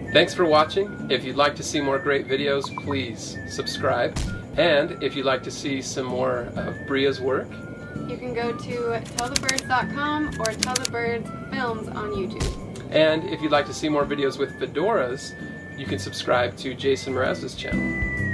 Thanks for watching. If you'd like to see more great videos, please subscribe. And if you'd like to see some more of Bria's work, you can go to tellthebirds.com or Tell the Birds Films on YouTube. And if you'd like to see more videos with fedoras, you can subscribe to Jason Mraz's channel.